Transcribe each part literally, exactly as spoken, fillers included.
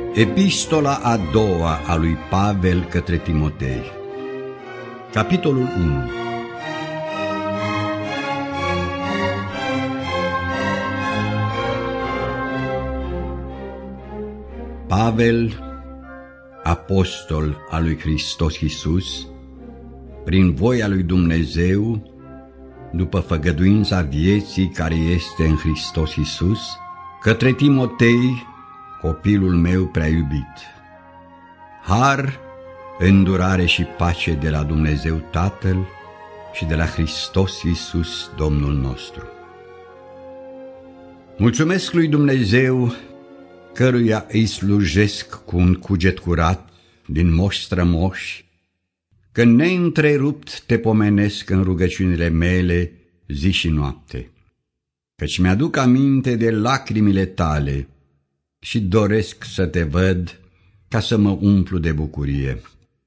Epistola a doua a lui Pavel către Timotei. Capitolul unu. Pavel, apostol al lui Hristos Iisus, prin voia lui Dumnezeu, după făgăduința vieții care este în Hristos Iisus, către Timotei, copilul meu prea iubit. Har, îndurare și pace de la Dumnezeu Tatăl și de la Hristos Iisus, Domnul nostru. Mulțumesc lui Dumnezeu, căruia îi slujesc cu un cuget curat din moși strămoși, că neîntrerupt te pomenesc în rugăciunile mele zi și noapte, căci mi-aduc aminte de lacrimile tale și doresc să te văd ca să mă umplu de bucurie.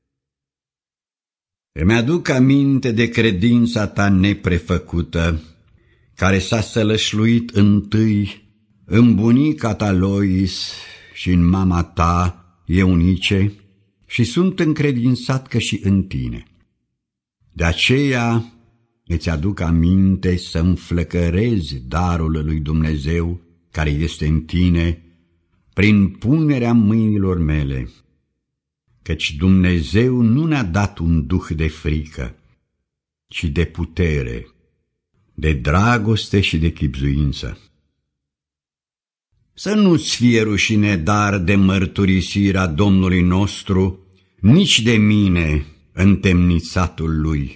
Îmi aduc aminte de credința ta neprefăcută, care s-a sălășluit întâi în bunica ta Lois și în mama ta Eunice, și sunt încredințat că și în tine. De aceea îți aduc aminte să înflăcărezi darul lui Dumnezeu care este în tine prin punerea mâinilor mele, căci Dumnezeu nu ne-a dat un duh de frică, ci de putere, de dragoste și de chibzuință. Să nu-ți fie rușine dar de mărturisirea Domnului nostru, nici de mine, întemnițatul lui,